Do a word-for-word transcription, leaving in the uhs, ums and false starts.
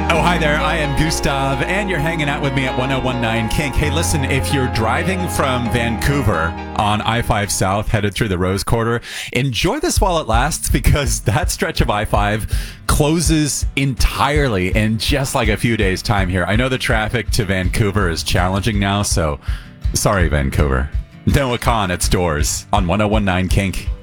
Oh, hi there. I am Gustav, and you're hanging out with me at one oh one nine Kink. Hey, listen, if you're driving from Vancouver on I five South, headed through the Rose Quarter, enjoy this while it lasts, because that stretch of I five closes entirely in just like a few days' time here. I know the traffic to Vancouver is challenging now, so sorry, Vancouver. Noah Khan at Stores on one oh one nine Kink.